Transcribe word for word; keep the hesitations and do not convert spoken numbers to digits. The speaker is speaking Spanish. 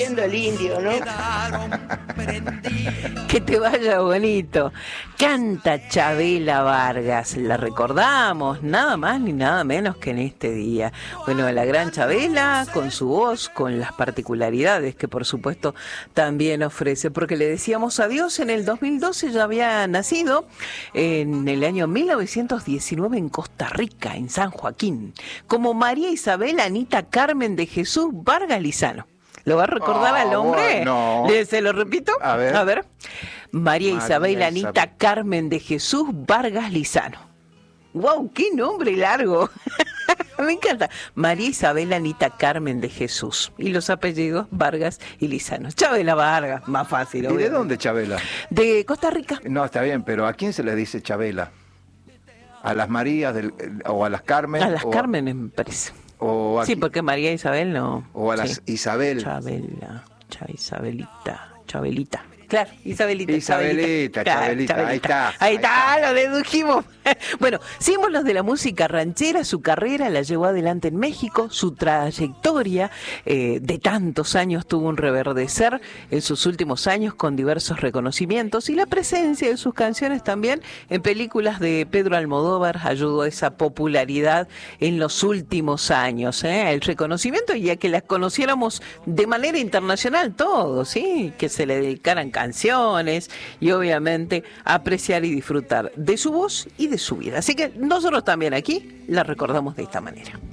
Siendo el indio, ¿no? Que te vaya bonito. Canta Chabela Vargas, la recordamos nada más ni nada menos que en este día. Bueno, la gran Chabela, con su voz, con las particularidades que por supuesto también ofrece, porque le decíamos adiós en el dos mil doce, ya había nacido en el año mil novecientos diecinueve en Costa Rica, en San Joaquín, como María Isabel Anita Carmen de Jesús Vargas Lizano. ¿Lo va a recordar oh, al hombre? No. ¿Se lo repito? A ver. A ver. María, María Isabel Anita Isabel. Carmen de Jesús Vargas Lizano. ¡Wow! ¡Qué nombre largo! Me encanta. María Isabel Anita Carmen de Jesús. Y los apellidos Vargas y Lizano. Chabela Vargas, más fácil. ¿Y obviamente. de dónde Chabela? De Costa Rica. No, está bien, pero ¿a quién se le dice Chabela? ¿A las Marías del, o a las Carmen? A las o Carmen, me parece. O sí, porque María Isabel no. O a las sí. Isabel. Chabela, Ch Isabelita, Chabelita. Claro, Isabelita. Isabelita, Chabelita, Chabelita. Ahí está. Ahí, ahí está, está, lo dedujimos. Bueno, símbolos de la música ranchera, su carrera la llevó adelante en México, su trayectoria eh, de tantos años tuvo un reverdecer en sus últimos años con diversos reconocimientos y la presencia de sus canciones también en películas de Pedro Almodóvar ayudó a esa popularidad en los últimos años, ¿eh? El reconocimiento y a que las conociéramos de manera internacional todos, ¿sí? Que se le dedicaran canciones y obviamente apreciar y disfrutar de su voz y de su vida. Así que nosotros también aquí la recordamos de esta manera.